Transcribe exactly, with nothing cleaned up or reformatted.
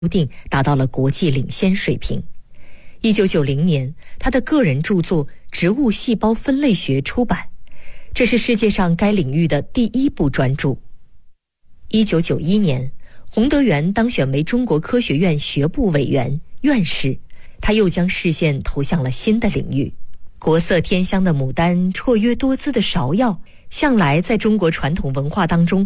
定达到了国际领先水平。一九九零年，他的个人著作《植物细胞分类学》出版，这是世界上该领域的第一部专著。一九九一年，洪德元当选为中国科学院学部委员、院士，他又将视线投向了新的领域。国色天香的牡丹，绰约多姿的芍药，向来在中国传统文化当中